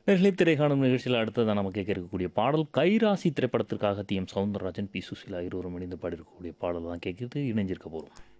நேயர்களே திரைக்காணும் நிகழ்ச்சியில் அடுத்ததான் நம்ம கேட்க இருக்கக்கூடிய பாடல் கைராசி திரைப்படத்திற்காக டி.எம். சௌந்தரராஜன், பி. சுசீலா இருவரும் இணைந்து பாடியிருக்கக்கூடிய பாடல் தான் கேட்குது இணைஞ்சிருக்க போகிறோம்.